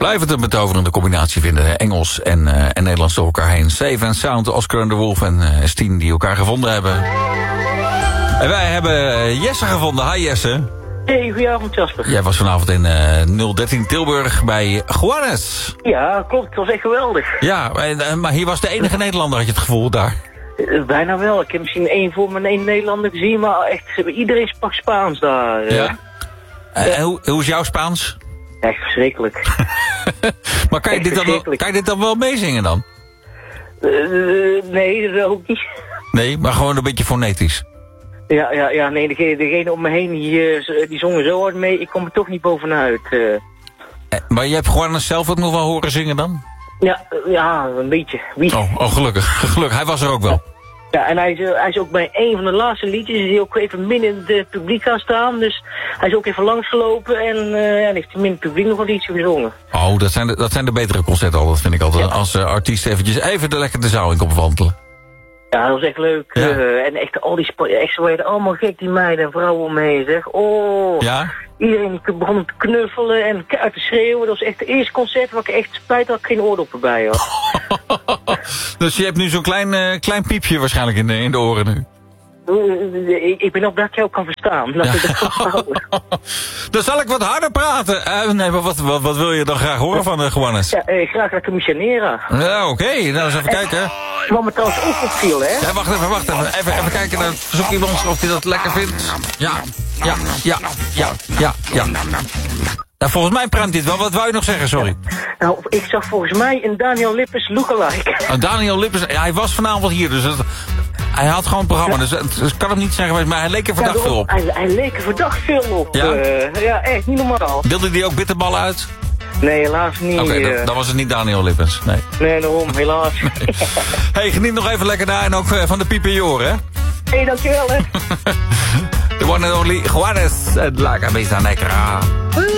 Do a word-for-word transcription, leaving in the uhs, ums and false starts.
Blijf het een betoverende combinatie vinden. Hè? Engels en, uh, en Nederlands door elkaar heen. Safe and Sound, Oscar en de Wolf en uh, Stien die elkaar gevonden hebben. En wij hebben Jesse gevonden. Hi Jesse. Hey, goedenavond Jasper. Jij was vanavond in uh, nul dertien Tilburg bij Juanes. Ja, klopt. Het was echt geweldig. Ja, maar hier was de enige Nederlander, had je het gevoel, daar? Uh, bijna wel. Ik heb misschien één voor mijn één Nederlander gezien, maar echt, iedereen sprak Spaans daar. Uh. Ja? Uh, en hoe, hoe is jouw Spaans? Echt verschrikkelijk. Maar kan je, dit dan wel, kan je dit dan wel meezingen dan? Uh, nee, dat ook niet. Nee, maar gewoon een beetje fonetisch. Ja, ja, ja, nee, degene, degene om me heen, die, die zongen zo hard mee, ik kom er toch niet bovenuit. Uh. Eh, maar je hebt gewoon zelf ook nog wel horen zingen dan? Ja, ja, een beetje. Wie? Oh, oh, gelukkig, gelukkig. Hij was er ook wel. Ja, en hij is, hij is ook bij een van de laatste liedjes, is hij ook even midden in het publiek gaan staan. Dus hij is ook even langsgelopen en uh, ja, heeft hij midden in het publiek nog een liedje gezongen. Oh, dat zijn de, dat zijn de betere concerten al, dat vind ik altijd. Ja. Als uh, artiest eventjes even de lekker de zaal in komt wandelen. Ja, dat was echt leuk. Ja. Uh, en echt al die echt zo werden allemaal gek, die meiden en vrouwen omheen, zeg. Oh, ja? Iedereen begon te knuffelen en uit te schreeuwen. Dat was echt het eerste concert waar ik echt spijt had, geen oordoppen bij had. Dus je hebt nu zo'n klein, uh, klein piepje waarschijnlijk in de, in de oren nu. Uh, ik, ik ben op dat ik jou kan verstaan. Laat ik dat Dan zal ik wat harder praten. Uh, nee, maar wat, wat, wat wil je dan graag horen van de Juanes? Ja, uh, graag naar Commissionera. Ja, oké. Okay. Nou, eens even en, kijken. Wat me trouwens ook opviel, hè? Ja, wacht even, wacht even. Even, even kijken naar zoek iemand of hij dat lekker vindt. Ja, ja, ja, ja, ja, ja. Nou, volgens mij pruimt dit wel. Wat wou je nog zeggen, sorry? Nou, ik zag volgens mij een Daniel Lippers lookalike. Een Daniel Lippers, ja, hij was vanavond hier, dus het, hij had gewoon een programma, ja. dus het, het kan hem niet zijn geweest, maar hij leek er verdacht ja, veel op. Hij, hij leek er verdacht veel op. Ja? Uh, ja, echt, niet normaal. Wilde hij ook bitterballen uit? Nee, helaas niet. Oké, okay, uh... dan, dan was het niet Daniel Lippers, nee. Nee, daarom, helaas. Nee. Hey, geniet nog even lekker daar en ook van de piep in je oren, hè? Hé, hey, dankjewel, hè. The one and only Juanes, la cabeza negra.